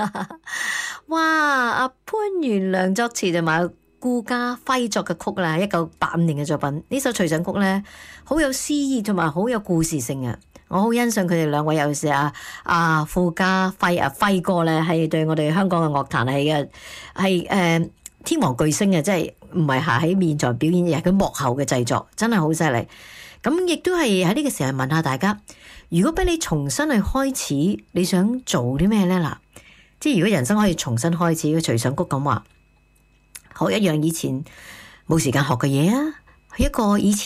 哇！阿潘源良作詞同埋顧嘉輝作嘅曲啦，1985年嘅作品。呢首隨想曲咧，好有詩意同埋好有故事性啊！我好欣賞佢哋兩位，尤其是顧嘉輝輝哥咧，係對我哋香港嘅樂壇係天王巨星啊！即係唔係喺面前表演，而係佢幕後嘅製作，真係好犀利。咁亦都係喺呢個時候問下大家，如果俾你重新去開始，你想做啲咩咧？嗱，即係如果人生可以重新開始，隨想曲咁話，學一樣以前冇時間學嘅嘢啊，一個以前